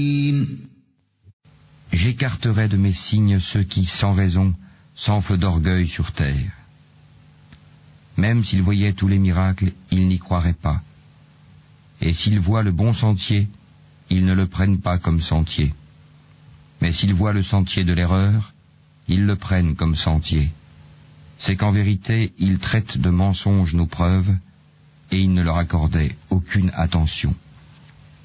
J'écarterai de mes signes ceux qui, sans raison, s'enflent d'orgueil sur terre. Même s'ils voyaient tous les miracles, ils n'y croiraient pas. Et s'ils voient le bon sentier, ils ne le prennent pas comme sentier. Mais s'ils voient le sentier de l'erreur, ils le prennent comme sentier. C'est qu'en vérité, ils traitent de mensonges nos preuves, et ils ne leur accordaient aucune attention.